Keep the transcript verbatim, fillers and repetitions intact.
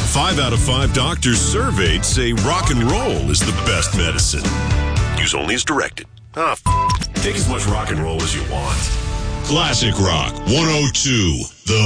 Five out of five doctors surveyed say rock and roll is the best medicine. Use only as directed. Ah, f- take as much rock and roll as you want. Classic Rock one oh two, the